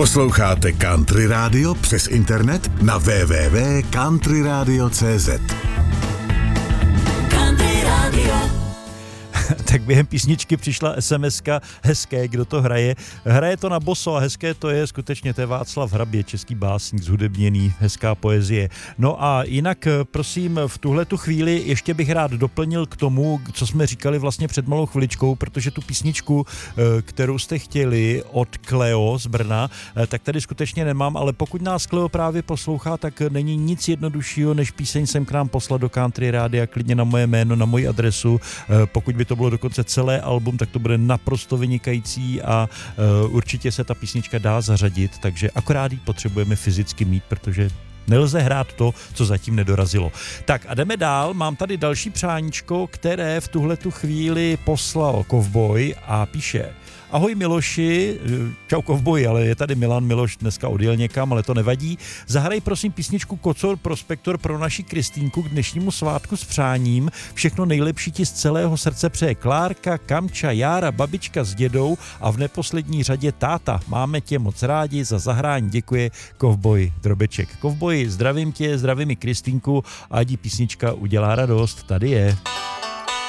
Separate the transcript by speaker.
Speaker 1: Posloucháte Country Radio přes internet na www.countryradio.cz.
Speaker 2: Country Radio.
Speaker 3: Tak během písničky přišla SMS-ka, hezké, kdo to hraje. Hraje to na boso a hezké to je skutečně, to je Václav Hrabě, český básník, zhudebněný, hezká poezie. No a jinak, prosím, v tuhletu chvíli ještě bych rád doplnil k tomu, co jsme říkali vlastně před malou chviličkou, protože tu písničku, kterou jste chtěli od Cleo z Brna, tak tady skutečně nemám, ale pokud nás Cleo právě poslouchá, tak není nic jednoduššího, než píseň sem k nám poslat do Country Rádia, klidně na moje jméno, na moji adresu. Pokud by to bylo dokonce celé album, tak to bude naprosto vynikající a určitě se ta písnička dá zařadit, takže akorát ji potřebujeme fyzicky mít, protože nelze hrát to, co zatím nedorazilo. Tak a jdeme dál, mám tady další přáníčko, které v tuhletu chvíli poslal Kovboj a píše: Ahoj Miloši, čau Kovboj, ale je tady Milan, Miloš dneska odjel někam, ale to nevadí. Zahraj prosím písničku Kocor Prospektor pro naši Kristýnku k dnešnímu svátku s přáním. Všechno nejlepší ti z celého srdce přeje Klárka, Kamča, Jára, babička s dědou a v neposlední řadě táta. Máme tě moc rádi, za zahrání děkuje Kovboj Drobeček. Kovboj, zdravím tě, zdravím i Kristýnku a ať jí písnička udělá radost. Tady je.